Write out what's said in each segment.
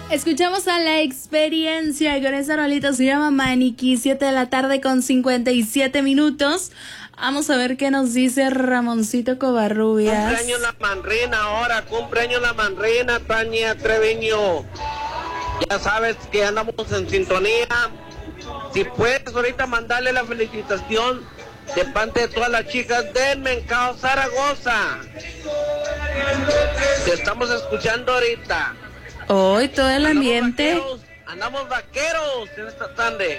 Escuchamos a La Experiencia y con esa rolita se llama Maniquí, 7 de la tarde con 57 minutos. Vamos a ver qué nos dice Ramoncito Covarrubias. Cumpleaños la manrina ahora, cumpleaños la manrina, Tania Treviño. Ya sabes que andamos en sintonía. Si puedes ahorita mandarle la felicitación de parte de todas las chicas del Mercado Zaragoza. Te estamos escuchando ahorita. Hoy todo el ambiente. Andamos vaqueros en esta tarde.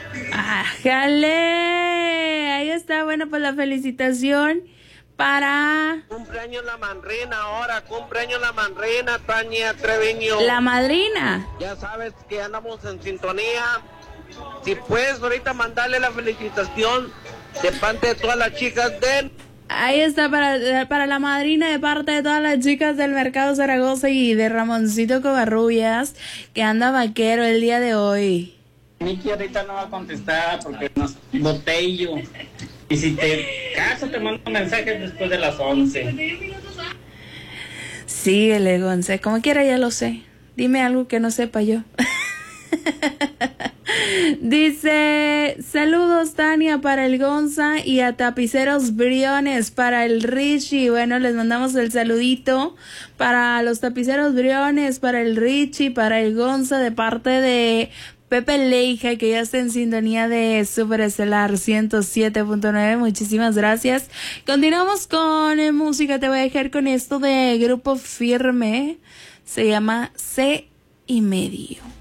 ¡Ájale! Ahí está, bueno, pues la felicitación para... Cumpleaños la manrina ahora, cumpleaños la manrina, Tania Treviño. La madrina. Ya sabes que andamos en sintonía. Si puedes ahorita mandarle la felicitación de parte de todas las chicas del... Ahí está para la madrina de parte de todas las chicas del Mercado Zaragoza y de Ramoncito Covarrubias, que anda vaquero el día de hoy. Miki ahorita no va a contestar porque nos boté yo. Y si te caso te mando un mensaje después de las 11. Síguele, Gonce, como quiera ya lo sé. Dime algo que no sepa yo. Dice, saludos Tania para el Gonza y a Tapiceros Briones para el Richie. Bueno, les mandamos el saludito para los Tapiceros Briones, para el Richie, para el Gonza de parte de Pepe Leija, que ya está en sintonía de Super Estelar 107.9. Muchísimas gracias. Continuamos con música. Te voy a dejar con esto de Grupo Firme. Se llama C y medio.